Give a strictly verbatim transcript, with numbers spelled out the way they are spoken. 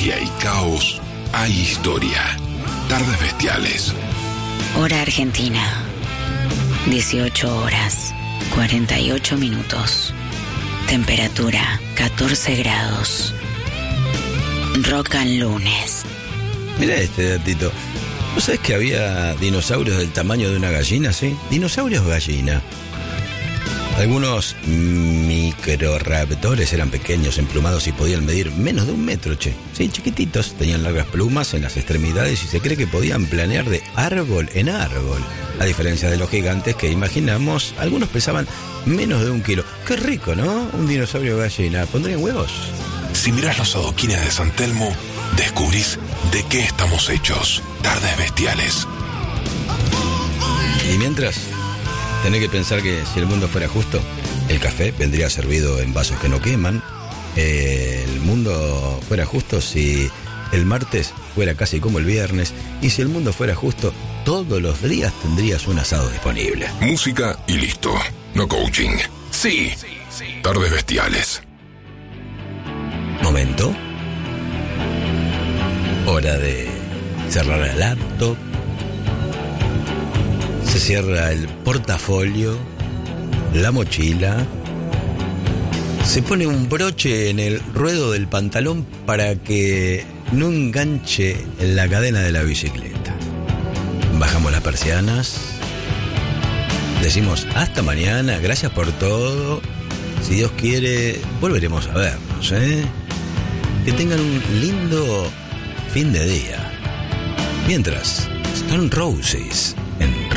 magia y caos, hay historia. Tardes Bestiales. Hora Argentina. dieciocho horas, cuarenta y ocho minutos. Temperatura catorce grados. Rock and lunes. Mirá este datito. ¿Vos sabés que había dinosaurios del tamaño de una gallina, sí? Dinosaurios gallina. Algunos microraptores eran pequeños, emplumados y podían medir menos de un metro, che. Sí, chiquititos. Tenían largas plumas en las extremidades y se cree que podían planear de árbol en árbol. A diferencia de los gigantes que imaginamos, algunos pesaban menos de un kilo. Qué rico, ¿no? Un dinosaurio gallina. ¿Pondrían huevos? Si mirás los adoquines de San Telmo, descubrís de qué estamos hechos. Tardes Bestiales. Y mientras, tenés que pensar que si el mundo fuera justo, el café vendría servido en vasos que no queman. Eh, el mundo fuera justo si el martes fuera casi como el viernes. Y si el mundo fuera justo, todos los días tendrías un asado disponible. Música y listo. No coaching. Sí. Tardes Bestiales. Momento. Hora de cerrar el laptop. Se cierra el portafolio, la mochila. Se pone un broche en el ruedo del pantalón para que no enganche en la cadena de la bicicleta. Bajamos las persianas. Decimos hasta mañana, gracias por todo. Si Dios quiere, volveremos a vernos, ¿eh? Que tengan un lindo fin de día. Mientras, Stone Roses en